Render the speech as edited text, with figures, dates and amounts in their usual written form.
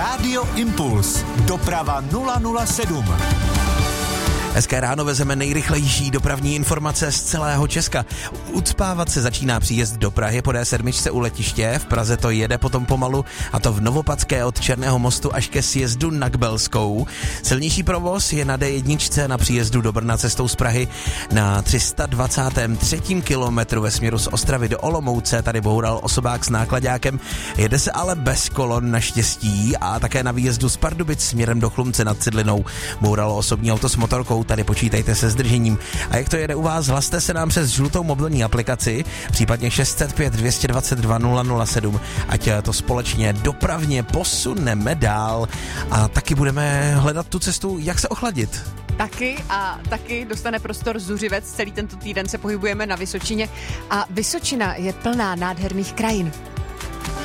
Rádio Impuls. Doprava 007. Hezké ráno, vezeme nejrychlejší dopravní informace z celého Česka. Ucpávat se začíná příjezd do Prahy po D7 u letiště, v Praze to jede potom pomalu, a to v Novopadské od Černého mostu až ke sjezdu na Kbelskou. Silnější provoz je na D1 na příjezdu do Brna cestou z Prahy na 323. kilometru ve směru z Ostravy do Olomouce. Tady boural osobák s náklaďákem, jede se ale bez kolon naštěstí, a také na výjezdu z Pardubic směrem do Chlumce nad Cidlinou boural osobní auto s motorkou. Tady počítejte se zdržením. A jak to jede u vás, hlaste se nám přes žlutou mobilní aplikaci, případně 605 222 007, ať to společně dopravně posuneme dál a taky budeme hledat tu cestu, jak se ochladit. Taky dostane prostor Zuřivec. Celý tento týden se pohybujeme na Vysočině a Vysočina je plná nádherných krajin.